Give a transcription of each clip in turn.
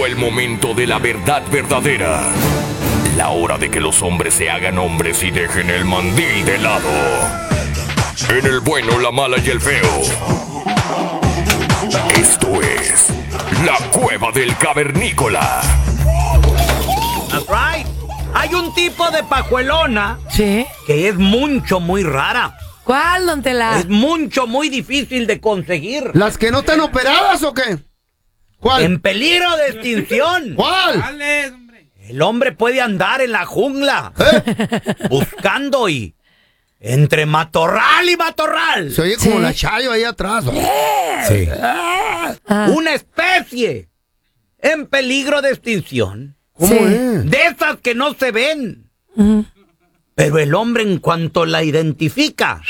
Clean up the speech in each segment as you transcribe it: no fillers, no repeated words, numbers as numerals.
el momento de la verdad verdadera. La hora de que los hombres se hagan hombres y dejen el mandil de lado. En el bueno, la mala y el feo. Esto es La Cueva del Cavernícola. That's right. Hay un tipo de pajuelona ¿Sí? que es muy rara. ¿Cuál, don Tela? Es muy difícil de conseguir. ¿Las que no están operadas o qué? ¿Cuál? En peligro de extinción. ¿Cuál? Dale, hombre. El hombre puede andar en la jungla buscando y entre matorral y matorral. Se oye como Sí. la Chayo ahí atrás. Sí. Ah. Una especie en peligro de extinción. ¿Cómo Sí. es? De esas que no se ven. Ujú. Pero el hombre, en cuanto la identifica,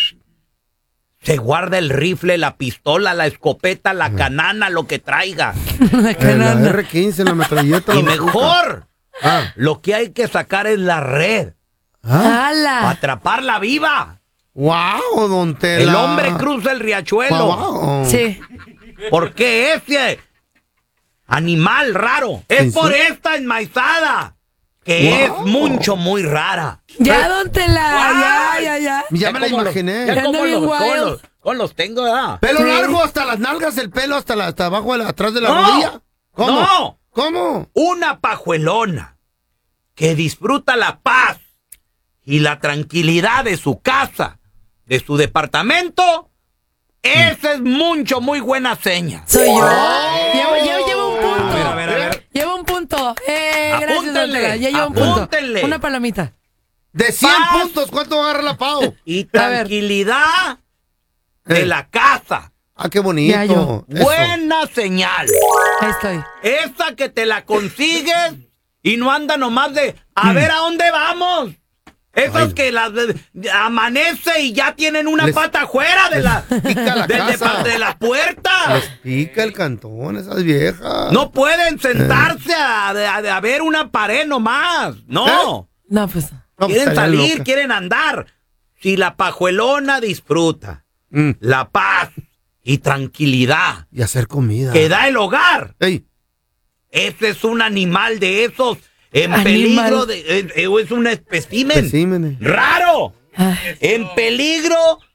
se guarda el rifle, la pistola, la escopeta, la canana, lo que traiga. La La canana. R-15, la metralleta. Y la bazooka. mejor, Ah. lo que hay que sacar es la red. ¿Ah? ¡Hala! Atraparla viva. ¡Wow, don Tela! El hombre cruza el riachuelo. Wow. Sí. Porque ese animal raro es ¿En por serio? esta enmaizada, que Wow. es muy rara. Ya, don Tela. Guay. Ya. Ya me la cómo los- imaginé. ya Ya cómo anda bien wild. con los tengo, ¿verdad? Pelo Sí. largo hasta las nalgas, el pelo hasta abajo, atrás de la No. rodilla. ¿Cómo? No. ¿Cómo? Una pajuelona que disfruta la paz y la tranquilidad de su casa, de su departamento, esa es muy buena seña. Soy yo. Llevo un punto. A ver. Llevo un punto. Gracias, don Apúntenle, Tela. Ya llevo un punto. apúntenle. Una palomita. De 100 Paz. puntos, ¿cuánto agarra la Pau? Y A ver. tranquilidad de la casa. Ah, qué bonito. Ya yo. Eso. Buena señal. Ahí estoy. Esa que te la consigues y no anda nomás de a ver a dónde vamos. Esas Ay. que las amanece y ya tienen una Les- pata afuera de la, pica la casa. de la puerta. Les pica el cantón, esas viejas. No pueden sentarse a ver una pared nomás. No. No, pues. No, pues, Quieren estarían salir, locas. quieren andar. Si la pajuelona disfruta Mm. la paz y tranquilidad Y hacer comida. que da el hogar, Ey, ese es un animal de esos en Animal. peligro de es un espécimen especímenes. raro Ah, en peligro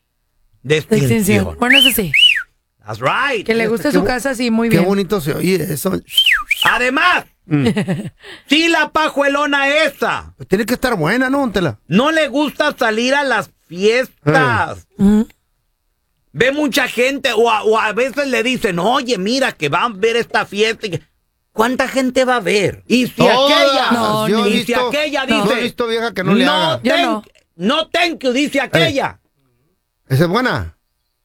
de de extinción. extinción. Bueno, eso sí. That's right. Que le guste Qué su bo- casa, sí, muy Qué bien. bonito se oye eso. Además, si la pajuelona esa Pues tiene que estar buena, ¿no, don Tela? no le gusta salir a las fiestas, Ujú. ve mucha gente o a veces le dicen, oye, mira que van a ver esta fiesta. ¿Cuánta gente va a ver? Y si Todas. aquella, No, Yo he y si visto- aquella no dice, he visto vieja que no le haga. Yo no. no thank you, dice aquella. ¿Esa es buena?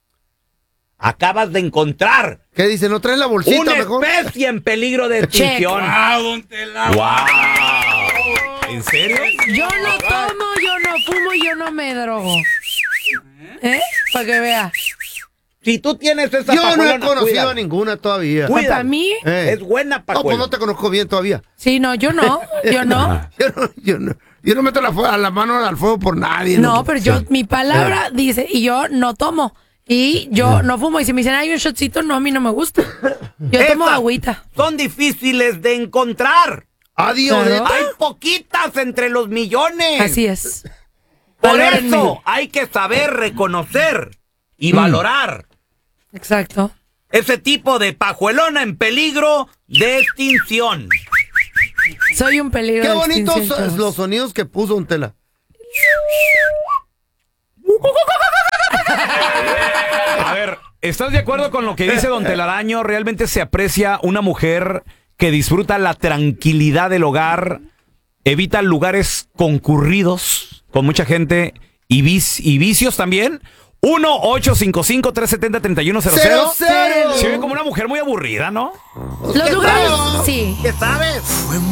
Acabas de encontrar ¿Qué dice? ¿No traes la bolsita una mejor? especie en peligro de extinción. Ah, don Tela. ¡Wow! ¿En serio? Yo no tomo, yo no fumo, yo no me drogo. Para que vea. Si tú tienes esa Yo no he pajuelona, conocido cuídala. a ninguna todavía. Cuídala. ¿Para mí? Es buena No, pues pajuelona. no te conozco bien todavía. Sí, no, yo no. Yo no. Yo no meto la mano al fuego por nadie. No, pero yo, mi palabra dice, y yo no tomo. Y yo no fumo. Y si me dicen, hay un shotcito, no, a mí no me gusta. Yo tomo Esas agüita. Son difíciles de encontrar. Adiós. Claro. Hay poquitas entre los millones. Así es. Por Valórenme. eso hay que saber reconocer y valorar Exacto. ese tipo de pajuelona en peligro de extinción. Soy un peligro. Qué de bonitos extinción, chavos. los sonidos que puso un Tela. A ver, ¿estás de acuerdo con lo que dice Don Telaraño? ¿Realmente se aprecia una mujer que disfruta la tranquilidad del hogar, evita lugares concurridos con mucha gente y vicios también? 1-855-370-3100. ¡Cero! Se ve como una mujer muy aburrida, ¿no? Los lugares, sí. ¿Qué sabes?